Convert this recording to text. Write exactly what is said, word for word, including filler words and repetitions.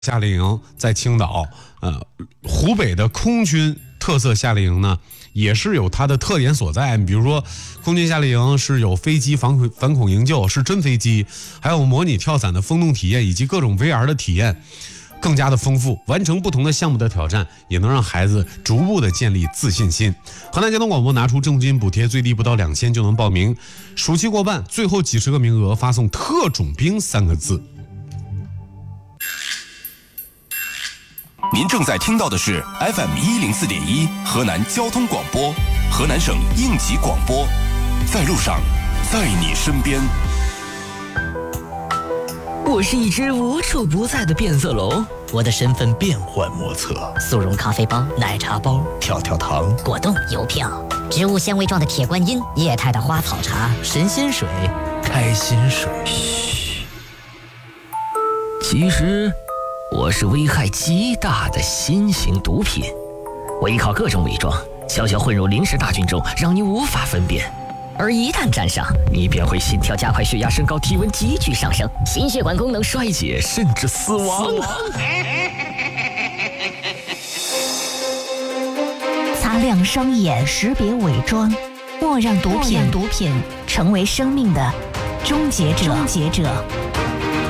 夏令营在青岛，呃，湖北的空军特色夏令营呢，也是有它的特点所在。比如说，空军夏令营是有飞机反恐反恐营救，是真飞机，还有模拟跳伞的风洞体验，以及各种 V R 的体验，更加的丰富。完成不同的项目的挑战，也能让孩子逐步的建立自信心。河南交通广播拿出政府津补贴，最低不到两千就能报名。暑期过半，最后几十个名额，发送"特种兵"三个字。 您正在听到的是 F M 一零四点一河南交通广播，河南省应急广播，在路上，在你身边。 我是一只无处不在的变色龙， 我的身份变幻莫测， 速溶咖啡包、奶茶包、 跳跳糖、 果冻、邮票、植物纤维状的铁观音、液态的花草茶、 神仙水、开心水。 嘘，其实我是危害极大的新型毒品，我依靠各种伪装，悄悄混入临时大军中，让你无法分辨。而一旦沾上，你便会心跳加快、血压升高、体温急剧上升、心血管功能衰竭，甚至死亡。死亡擦亮双眼，识别伪装，莫让毒品毒品成为生命的终结者。终结者。